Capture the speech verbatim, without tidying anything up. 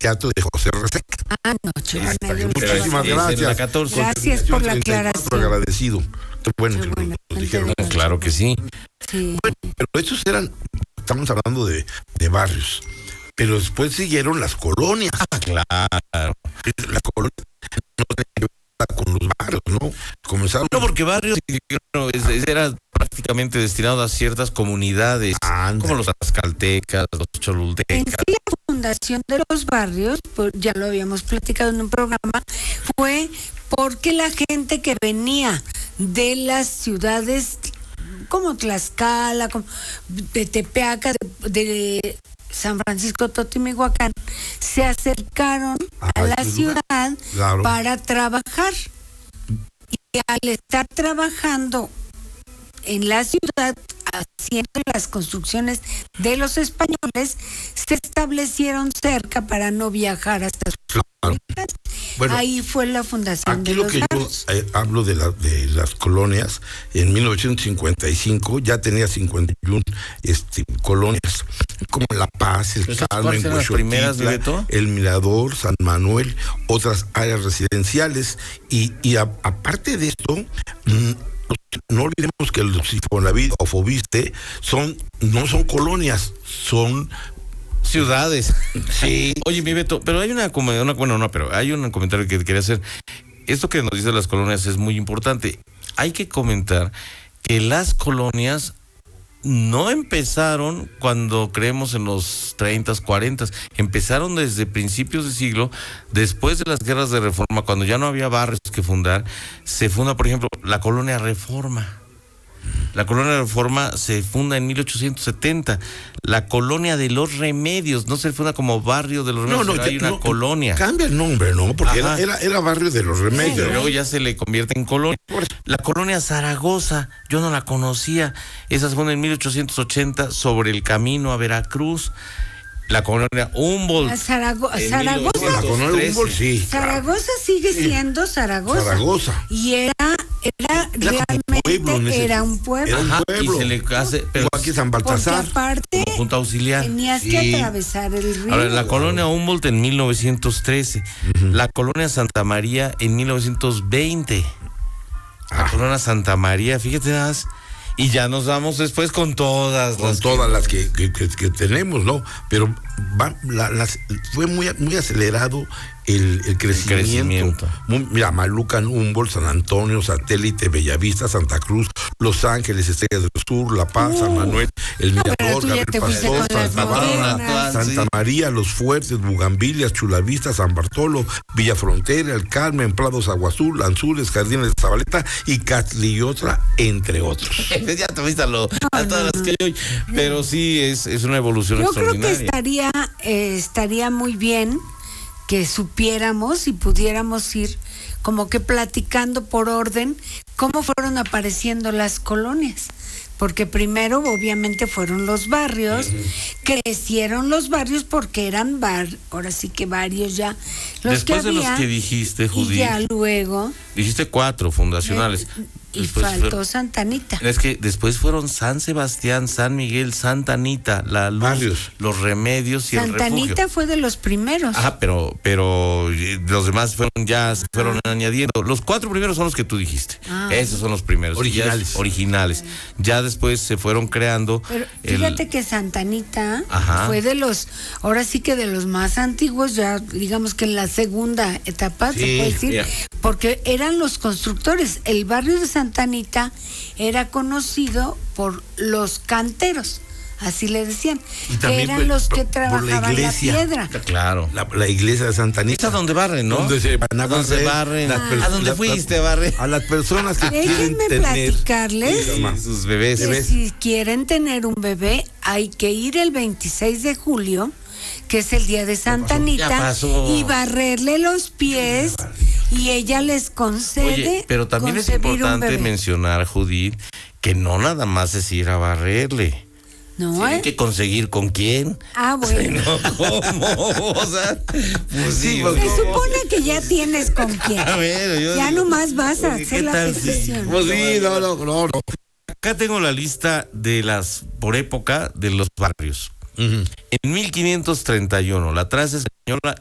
teatro de José Reseca. Ah, no, Chulana. Muchísimas gracias. catorce. Gracias por la aclaración. Agradecido. Qué bueno Qué que bueno, nos dijeron. Claro que sí. Sí. Bueno, pero estos eran, estamos hablando de, de barrios, pero después siguieron las colonias. Ah, claro. Las colonias no tenían que ver con los barrios, ¿no? Comenzaron. No, porque barrios no, es, es, era prácticamente destinado a ciertas comunidades, Anda. como los azcaltecas, los En cholultecas. sí, la fundación de los barrios, pues, ya lo habíamos platicado en un programa, fue porque la gente que venía de las ciudades como Tlaxcala, como de Tepeaca, de, de San Francisco Totimihuacán, se acercaron Ah, a la este ciudad lugar. Claro. para trabajar. Y al estar trabajando en la ciudad, haciendo las construcciones de los españoles, se establecieron cerca para no viajar hasta sus Claro. comunidades. Bueno, Ahí fue la fundación aquí de lo los que yo barrios. eh, hablo de, la, de las colonias, en mil novecientos cincuenta y cinco ya tenía cincuenta y uno este, colonias, como La Paz, El ¿Esas Carmen, cuáles eran las primeras, Huexotitla, Beto? El Mirador, San Manuel, otras áreas residenciales, y, y a, aparte de esto, mmm, no olvidemos que los Infonavit o Fobiste son, no son colonias, son Ciudades. sí. Oye, mi Beto, pero hay una, una bueno, no, pero hay un comentario que quería hacer. Esto que nos dice las colonias es muy importante. Hay que comentar que las colonias no empezaron cuando creemos en los treinta, cuarenta, empezaron desde principios de siglo, después de las guerras de Reforma, cuando ya no había barrios que fundar, se funda, por ejemplo, la colonia Reforma. La colonia Reforma se funda en mil ochocientos setenta. La colonia de los Remedios no se funda como barrio de los Remedios, No, no, hay una no, colonia. Cambia el nombre, ¿no? Porque era, Ajá. era, era barrio de los Remedios. Pero luego ya se le convierte en colonia. La colonia Zaragoza, yo no la conocía. Esa se funda en mil ochocientos ochenta sobre el camino a Veracruz. La colonia Humboldt. A Zarago- en Zaragoza. La colonia Humboldt, sí. Zaragoza sigue siendo Zaragoza. Zaragoza. Y era, era Era como realmente pueblo en ese- era un pueblo. Era un Ajá, pueblo. y se le hace, pero Igual que San Porque Baltasar. aparte como punto auxiliar. tenías Sí. que atravesar el río. Ahora, la colonia Humboldt en mil novecientos trece, uh-huh. La colonia Santa María en mil novecientos veinte, la Ah. colonia Santa María, fíjate, das, y ya nos vamos después con todas Con las todas las que, que, que, que tenemos, ¿no? Pero va, la, las, fue muy, muy acelerado el, el crecimiento. El crecimiento. Muy, mira, Malucan, Humboldt, San Antonio, Satélite, Bellavista, Santa Cruz, Los Ángeles, Estrellas del Sur, La Paz, uh, San Manuel, El no, pero Mirador, tú ya Gabriel te fuiste Pastor, con las Santa Bárbara, modernas. Santa Sí. María, Los Fuertes, Bugambilias, Chulavista, San Bartolo, Villa Frontera, El Carmen, Prados, Agua Azul, Anzules, Jardines de Zabaleta y Catliotra, entre otros. ya te viste a, lo, a todas las que hay hoy, pero sí es, es una evolución Yo creo extraordinaria. que estaría, eh, estaría muy bien que supiéramos y pudiéramos ir como que platicando por orden cómo fueron apareciendo las colonias. Porque primero obviamente fueron los barrios, uh-huh. crecieron los barrios porque eran bar, ahora sí que varios ya los Después que había, de los que dijiste, Judith, y ya luego dijiste cuatro fundacionales. Eh, y después faltó fueron, Santa Anita. Es que después fueron San Sebastián, San Miguel, Santa Anita, La Luz, Barrios. Los Remedios y Santa el Refugio. Anita fue de los primeros. Ajá, pero, pero los demás fueron ya, se fueron ah. añadiendo. Los cuatro primeros son los que tú dijiste. Ah. Esos son los primeros. Originales. Ya, originales. Ya después se fueron creando. Pero fíjate el... que Santa Anita Ajá. fue de los, ahora sí que de los más antiguos, ya digamos que en la segunda etapa, sí, se puede decir, yeah. porque eran los constructores. El barrio de Santa Anita era conocido por los canteros, así le decían, y también eran por, los que trabajaban la, la piedra. Claro. La, la iglesia de Santa Anita. ¿Esa donde barren, no? Donde se van a barrer. Se barren. Ah. ¿A dónde fuiste, barre? A las personas que quieren Déjenme tener platicarles sí, sus bebés. que bebés. Si quieren tener un bebé, hay que ir el veintiséis de julio, que es el día de Santa Anita, y barrerle los pies, y ella les concede. Oye, pero también es importante mencionar, Judith, que no nada más es ir a barrerle. No, Tienen ¿eh? que conseguir con quién. Ah, bueno. No, ¿cómo? O sea, pues sí, se ¿cómo? supone que ya tienes con quién. A ver, yo, ya nomás vas a hacer la petición. Pues sí, no, no, no, no. Acá tengo la lista de las, por época, de los barrios. Uh-huh. En mil quinientos treinta y uno, la traza española